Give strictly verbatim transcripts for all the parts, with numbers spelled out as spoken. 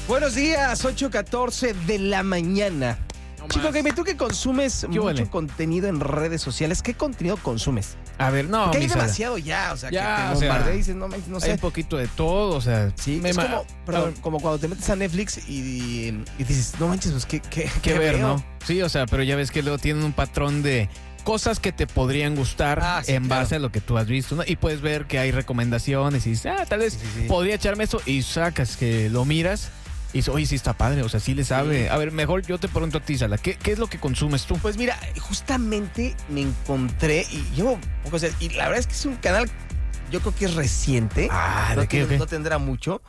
Buenos días, ocho catorce de la mañana. No Chico, que tú que consumes mucho huele? contenido en redes sociales, ¿qué contenido consumes? A ver, no, Porque hay Misala. demasiado ya, o sea, Ya, que te o sea, bombardeas y dices, no, man, no Hay sé. un poquito de todo, o sea, Sí, me es ma- como, perdón, pero- como cuando te metes a Netflix y, y- y dices, no manches, pues qué, qué, que qué ver, veo? ¿no? Sí, o sea, pero ya ves que luego tienen un patrón de cosas que te podrían gustar Ah, sí, en claro. base a lo que tú has visto, ¿no? Y puedes ver que hay recomendaciones y dices, ah, tal vez Sí, sí, sí. podría echarme eso y sacas que lo miras y dices, oye, sí está padre, o sea, sí le sabe. Sí. A ver, mejor yo te pregunto a ti, Sala, ¿qué, qué es lo que consumes tú? Pues mira, justamente me encontré y llevo poco, o sea, y la verdad es que es un canal, yo creo que es reciente. Ah, no, ¿de qué, tiene- o qué? no tendrá mucho.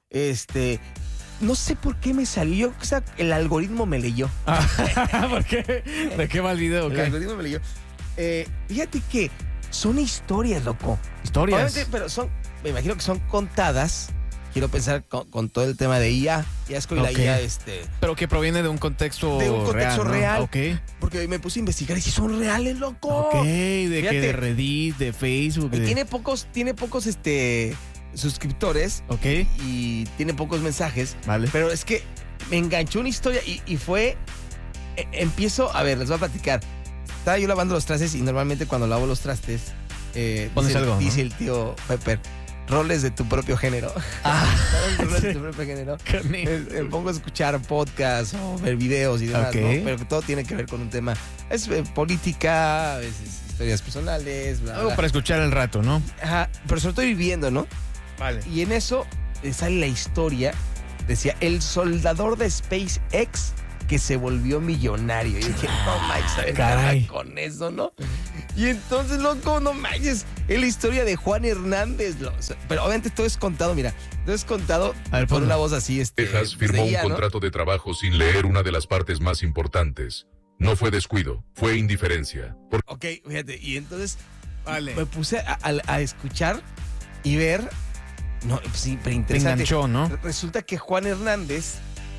Este, no sé por qué me salió, o sea, el algoritmo me leyó. Ah, ¿por qué? ¿De qué va el video? El ¿Qué? algoritmo me leyó. Eh, fíjate que son historias, loco. Historias. Obviamente, pero son, me imagino que son contadas. Quiero pensar con, con todo el tema de I A. Ya es que hoy Ok. la I A, este. Pero que proviene de un contexto De un contexto real. ¿no? Ok. Porque me puse a investigar y si son reales, loco. Ok, de Fíjate. que de Reddit, de Facebook. Y de- tiene pocos, tiene pocos este suscriptores Ok, y tiene pocos mensajes. vale. Pero es que me enganchó una historia y, y fue. eh, empiezo, a ver, les voy a platicar. Estaba yo lavando los trastes y normalmente cuando lavo los trastes, eh, Pones dice, el- algo, ¿no? dice el tío Pepper, roles de tu propio género. Ah, roles de sí. tu propio género. Carnita. Eh, Me pongo a escuchar podcasts o ver videos y demás, Ok. ¿no? Pero que todo tiene que ver con un tema. Es eh, política, a veces historias personales, bla, Algo bla. para escuchar el rato, ¿no? Ajá, pero sobre todo viviendo, ¿no? Vale. Y en eso eh, sale la historia, decía, el soldador de SpaceX que se volvió millonario. Y dije, no manches, ¿sabes? Caray. Con eso, ¿no? Y entonces, loco, no manches, es la historia de Juan Hernández. lo- o sea, pero obviamente todo es contado, mira, todo es contado A ver, por ponlo. una voz así, este. Texas pues, de firmó un I A, ¿no? contrato de trabajo sin leer una de las partes más importantes. No fue descuido, fue indiferencia. Por- Ok, fíjate, y entonces Vale. me puse a, a- a escuchar y ver. No, pues sí, pero Te interesante. enganchó, ¿no? Resulta que Juan Hernández,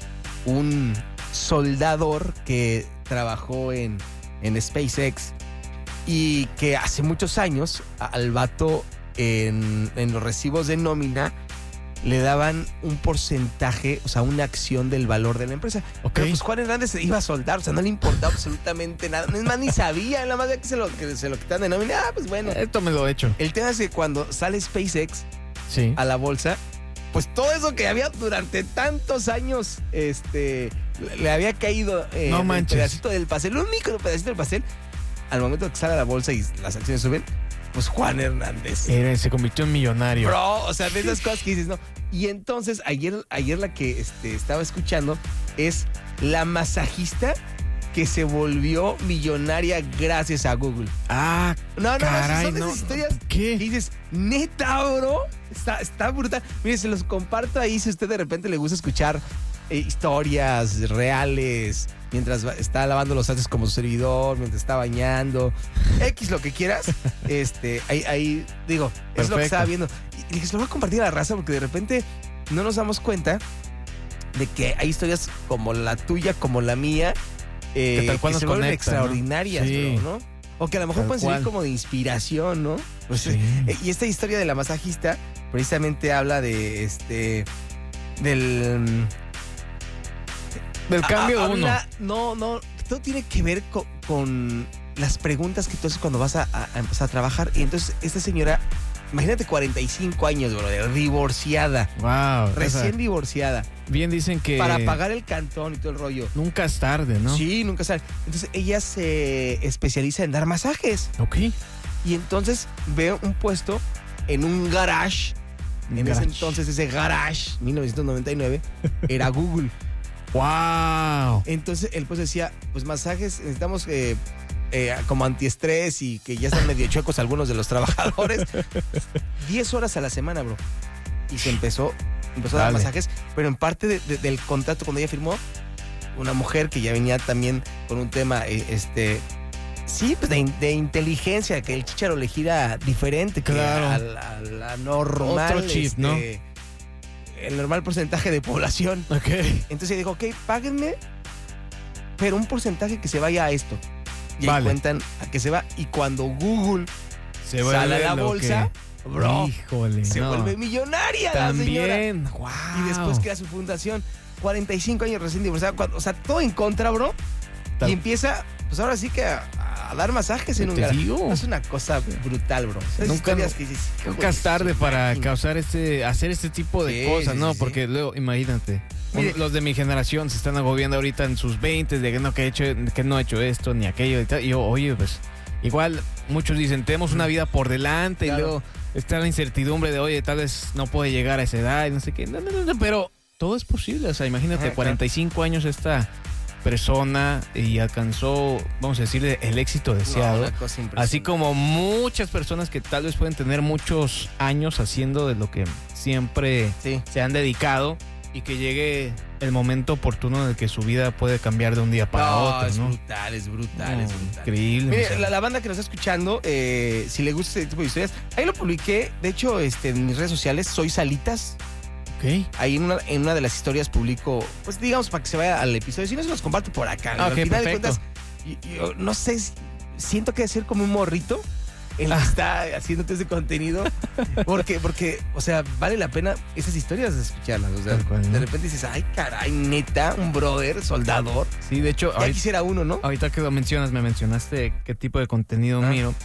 un soldador que trabajó en, en SpaceX y que hace muchos años a- al vato en, en los recibos de nómina le daban un porcentaje, o sea, una acción del valor de la empresa. Ok. Pero pues Juan Hernández se iba a soldar, o sea, no le importaba absolutamente nada. Es más, ni sabía, nada más de que se lo, que se lo quitan de nómina. Ah, pues bueno. Esto me lo he hecho. El tema es que cuando sale SpaceX Sí. a la bolsa, pues todo eso que había durante tantos años, este, le- le había caído eh, No el manches. pedacito del pastel, un micro pedacito del pastel, al momento que sale a la bolsa y las acciones suben, pues Juan Hernández. Era- se convirtió en millonario. Bro, o sea, de esas cosas que dices, no. Y entonces, ayer, ayer la que este, estaba escuchando es la masajista que se volvió millonaria gracias a Google. Ah, No, no, caray, no, son no. esas historias ¿Qué? y dices, neta, bro, está, está brutal. Mire, se los comparto ahí si a usted de repente le gusta escuchar eh, historias reales mientras va- está lavando los trastes como su servidor, mientras está bañando, X lo que quieras. Este, ahí, ahí digo, es lo que Perfecto. estaba viendo. Y dije, se lo voy a compartir a la raza porque de repente no nos damos cuenta de que hay historias como la tuya, como la mía, eh, Que tal cual nos se vuelven conectan, ¿no? extraordinarias, Sí. bro, ¿no? O que a lo mejor Tal pueden servir cual. como de inspiración, ¿no? Pues, Sí. eh, y esta historia de la masajista precisamente habla de este del mm, Del cambio a- de uno. habla- no, no, todo tiene que ver co- con, las preguntas que tú haces cuando vas a, a- a empezar a trabajar. Y entonces esta señora, imagínate cuarenta y cinco años, brother, divorciada, Wow. recién divorciada, Bien dicen que para pagar el cantón y todo el rollo. nunca es tarde, ¿no? Sí, nunca sabe. Entonces ella se especializa en dar masajes. Ok. Y entonces veo un puesto en un garage. En ese Garage. entonces ese garage, mil novecientos noventa y nueve, era Google. Wow. Entonces él pues decía, pues masajes, necesitamos eh, eh, como antiestrés y que ya están medio chuecos algunos de los trabajadores. diez horas a la semana, bro. Y se empezó, empezó a dar Dale. masajes, pero en parte de- de- del contrato cuando ella firmó, una mujer que ya venía también con un tema, eh, este... Sí, pues de, in- de inteligencia, que el chícharo le gira diferente que Claro. a, la- a la normal. Otro chip, este, ¿no? El normal porcentaje de población. Ok. Entonces dijo, ok, páguenme, pero un porcentaje que se vaya a esto. Y ahí Vale. cuentan a qué se va. Y cuando Google Se sale a vuelve la lo bolsa, Bro, Híjole, se no. vuelve millonaria la señora. También, wow. Y después crea su fundación. cuarenta y cinco años recién divorciada. cuando- O sea, todo en contra, bro. Tal- Y empieza, pues ahora sí que a, a dar masajes en ¿Qué un te garaje. digo? Es una cosa brutal, bro. Esas Nunca- historias que dices, Nunca es "Hijo de tarde su para máquina". causar este, hacer este tipo de Sí, cosas, sí, ¿no? sí, Porque luego, imagínate, Mire. los de mi generación se están agobiando ahorita en sus veintes de que no, que, he hecho, que no he hecho esto ni aquello y tal. Y yo, oye, pues, igual muchos dicen, tenemos una vida por delante Claro. y luego está la incertidumbre de, oye, tal vez no puede llegar a esa edad y no sé qué. No, no, no, no, pero todo es posible. O sea, imagínate, Ajá, cuarenta y cinco años esta persona y alcanzó, vamos a decirle, el éxito No, deseado. una cosa impresionante. Así como muchas personas que tal vez pueden tener muchos años haciendo de lo que siempre Sí. se han dedicado y que llegue el momento oportuno en el que su vida puede cambiar de un día para No, otro, es ¿no? brutal, es brutal, No, es brutal. increíble. o Mire, sea. la, la banda que nos está escuchando, eh, si le gusta este tipo de historias, ahí lo publiqué, de hecho, este, en mis redes sociales, Soy Salitas. Ok. Ahí en una, en una de las historias publico, pues digamos, para que se vaya al episodio. Si no, se los comparto por acá. ¿no? Ah, Al ok, final de perfecto. cuentas, yo, yo no sé, si- siento que debe ser como un morrito el que Ah. está haciéndote ese contenido. Porque, porque, o sea, vale la pena esas historias escucharlas. O sea, Tal cual, ¿no? de repente dices, ay, caray, neta, un brother, soldador. Sí, de hecho, Ya ahorita, quisiera uno, ¿no? ahorita que lo mencionas, me mencionaste qué tipo de contenido Ah. miro.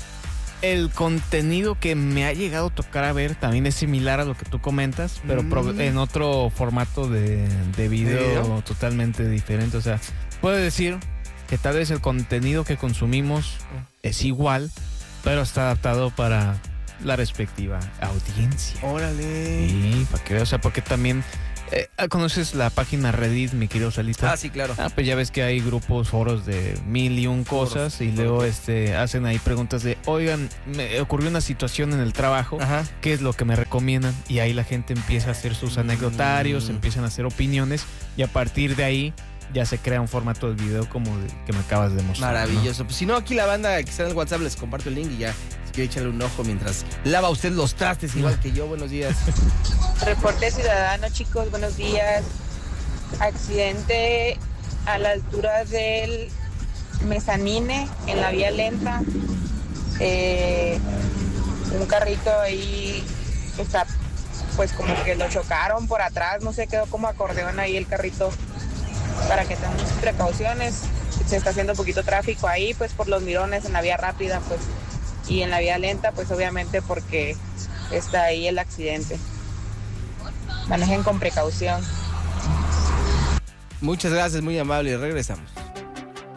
El contenido que me ha llegado a tocar a ver también es similar a lo que tú comentas, pero Mm. pro- en otro formato de, de video, video? totalmente diferente. O sea, puedo decir que tal vez el contenido que consumimos es igual, pero está adaptado para la respectiva audiencia. Órale. Sí, para que veas, o sea, porque también eh, ¿conoces la página Reddit, mi querido Salita? Ah, sí, claro. Ah, pues ya ves que hay grupos, foros de mil y un cosas Foros, y luego este hacen ahí preguntas de, oigan, me ocurrió una situación en el trabajo, Ajá. ¿qué es lo que me recomiendan? Y ahí la gente empieza a hacer sus anecdotarios, Mm. empiezan a hacer opiniones y a partir de ahí ya se crea un formato de video como el que me acabas de mostrar. ¿no? Maravilloso. Pues si no, aquí la banda que está en el WhatsApp les comparto el link y ya, si quiere echarle un ojo mientras lava usted los trastes igual que yo. Buenos días. Reporte ciudadano, chicos, buenos días. Accidente a la altura del Mezanine, en la vía lenta. Eh, un carrito ahí está, pues como que lo chocaron por atrás, no sé, quedó como acordeón ahí el carrito. Para que tengan sus precauciones. Se está haciendo un poquito tráfico ahí, pues por los mirones en la vía rápida, pues, y en la vía lenta, pues obviamente porque está ahí el accidente. Manejen con precaución. Muchas gracias, muy amable. Regresamos.